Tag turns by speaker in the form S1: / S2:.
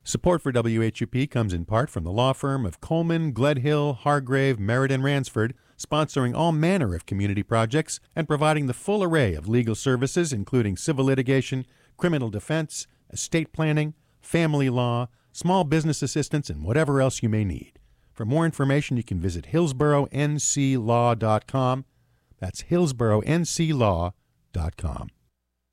S1: Support for WHUP comes in part from the law firm of Coleman, Gledhill, Hargrave, Merritt, and Ransford, sponsoring all manner of community projects and providing the full array of legal services, including civil litigation, criminal defense, estate planning, family law, small business assistance, and whatever else you may need. For more information, you can visit hillsboroughnclaw.com. That's hillsboroughnclaw.com.